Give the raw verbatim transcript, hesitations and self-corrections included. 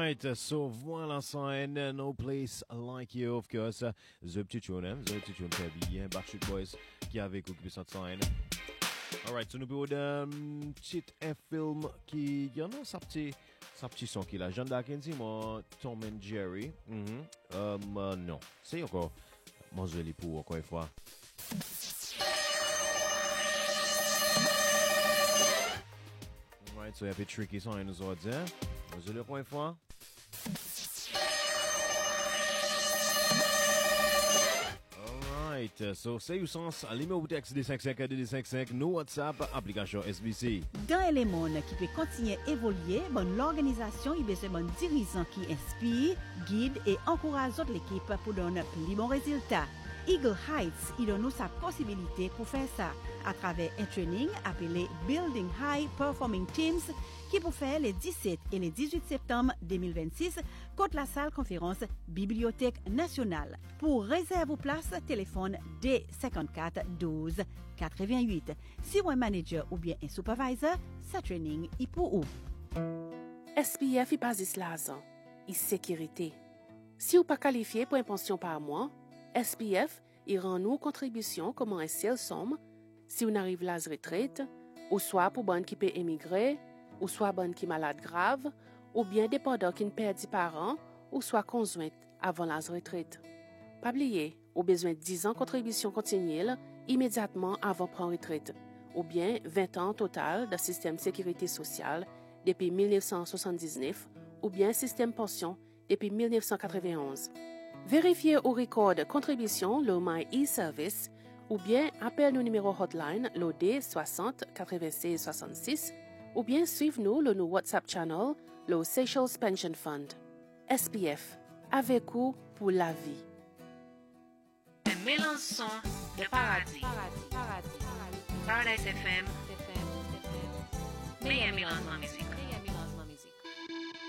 right, so voilà ça, and no place like you, of course. The petit tune, hein, the petit tune très bien, Backstreet Boys qui avait occupé cette scène. Alright, so nous pouvons un petit film qui, you know, sa petit, sa petit son qui là, Jeanne d'Arc, moi, Tom and Jerry. Mm-hmm. Um, uh, non, c'est encore, moi je l'ai pour encore une fois. Alright, so il y a un peu tricky ça, nous autres, hein. Moi je l'ai encore une fois. Alright, so c'est au sens, numéro texte deux cinq cinq deux cinq cinq, nous WhatsApp, application S B C. Dans les mondes qui peut continuer à évoluer, bon, l'organisation y besoin bon dirigeant qui inspire, guide et encourage l'équipe pour donner plus bons résultats. Eagle Heights, il donne nous sa possibilité pour faire ça à travers un training appelé Building High Performing Teams qui pour faire les dix-sept et les dix-huit septembre deux mille vingt-six contre la salle conférence Bibliothèque nationale. Pour réserver vos places, téléphone D cinquante-quatre douze quatre-vingt-huit. Si vous êtes manager ou bien un supervisor, sa training est pour vous. S P F est basé l'argent et sécurité. Si vous pas qualifié pour une pension par mois, S P F il rend nous contribution comme un seul somme si on arrive à la retraite, ou soit pour bonne qui peut émigrer, ou soit bonne qui malade grave, ou bien dépendant qui ne perd des parents, ou soit conjointe avant la retraite. Pas oublier, au besoin de dix ans contribution continuelle immédiatement avant prendre retraite, ou bien vingt ans total de système de sécurité sociale depuis mille neuf cent soixante-dix-neuf, ou bien système pension depuis mille neuf cent quatre-vingt-onze. Vérifiez au record de contribution le My e-Service ou bien appelle nos numéros hotline le D soixante quatre-vingt-seize soixante-six ou bien suivez-nous le nous WhatsApp channel le Seychelles Pension Fund. S P F, avec vous pour la vie. Un mélange son de paradis. Paradis. Paradis. Paradise F M. Meilleur mélange en musique.